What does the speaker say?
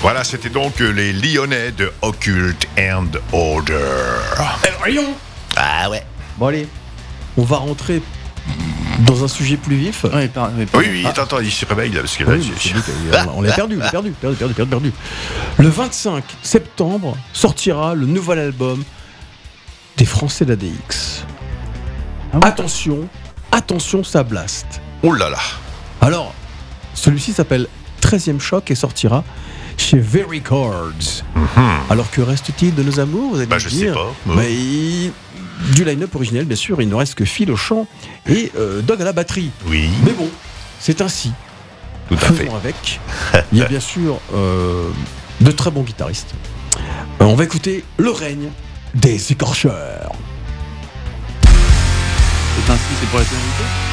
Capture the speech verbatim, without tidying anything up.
Voilà, c'était donc les Lyonnais de Occult and Order. Eh, Lyon. Ah ouais. Bon allez, on va rentrer dans un sujet plus vif. Ouais, par, ouais, par... Oui, oui, attends, attends, il se réveille là, parce que là, Oui, je- c'est dit que- on l'a perdu, on l'a perdu, perdu, perdu, perdu, perdu. Le vingt-cinq septembre sortira le nouvel album des Français d'A D X. Ah ouais. Attention, attention, ça blast. Oh là là. Alors, celui-ci s'appelle treizième Choc et sortira chez Very Chords. Alors que reste-t-il de nos amours, vous allez Bah, me je dire. sais pas. Bah, il- Du line-up originel, bien sûr, il ne reste que Phil au chant et euh, Doug à la batterie. Oui, Mais bon, c'est ainsi. tout à fait. Faisons avec. Il y a bien sûr euh, de très bons guitaristes. Euh, on va écouter Le règne des écorcheurs. C'est ainsi, c'est pour la tonalité.